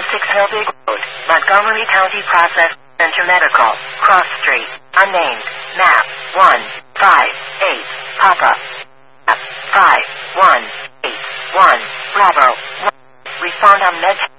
Hillbig Road, Montgomery County Process Center Medical, Cross Street, unnamed, map 158, Papa, map 5181, Bravo, 1. Respond on med.